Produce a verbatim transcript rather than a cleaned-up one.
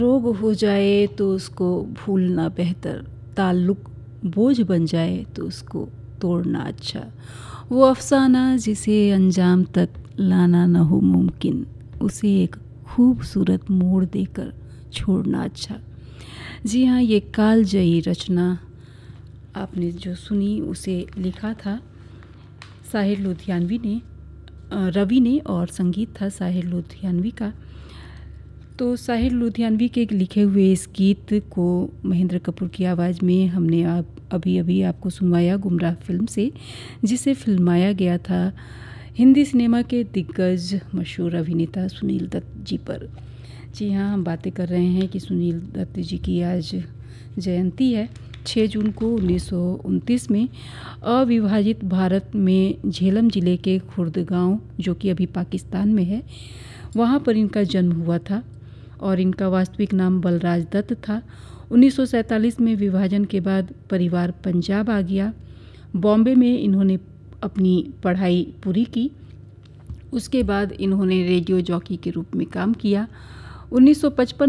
रोग हो जाए तो उसको भूलना बेहतर, ताल्लुक बोझ बन जाए तो उसको तोड़ना अच्छा, वो अफसाना जिसे अंजाम तक लाना न हो मुमकिन, उसे एक खूबसूरत मोड़ देकर छोड़ना अच्छा। जी हाँ, ये कालजयी रचना आपने जो सुनी उसे लिखा था साहिर लुधियानवी ने, रवि ने, और संगीत था साहिर लुधियानवी का। तो साहिर लुधियानवी के लिखे हुए इस गीत को महेंद्र कपूर की आवाज़ में हमने आप अभी अभी आपको सुनवाया गुमराह फिल्म से, जिसे फिल्माया गया था हिंदी सिनेमा के दिग्गज मशहूर अभिनेता सुनील दत्त जी पर। जी हाँ, हम बातें कर रहे हैं कि सुनील दत्त जी की आज जयंती है। छह जून को उन्नीस सौ उनतीस में अविभाजित भारत में झेलम ज़िले के खुर्द गांव, जो कि अभी पाकिस्तान में है, वहाँ पर इनका जन्म हुआ था और इनका वास्तविक नाम बलराज दत्त था। उन्नीस सौ सैंतालीस में विभाजन के बाद परिवार पंजाब आ गया। बॉम्बे में इन्होंने अपनी पढ़ाई पूरी की। उसके बाद इन्होंने रेडियो जॉकी के रूप में काम किया। उन्नीस सौ पचपन